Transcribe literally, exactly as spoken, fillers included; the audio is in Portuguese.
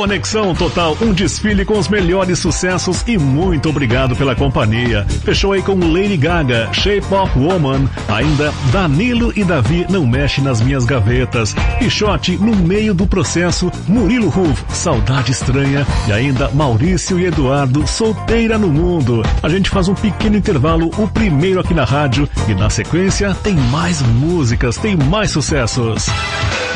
Conexão Total, um desfile com os melhores sucessos e muito obrigado pela companhia. Fechou aí com Lady Gaga, Shape of Woman, ainda Danilo e Davi, Não Mexe Nas Minhas Gavetas, Quixote, No Meio do Processo, Murilo Ruf, Saudade Estranha e ainda Maurício e Eduardo, Solteira no Mundo. A gente faz um pequeno intervalo, o primeiro aqui na rádio, e na sequência tem mais músicas, tem mais sucessos.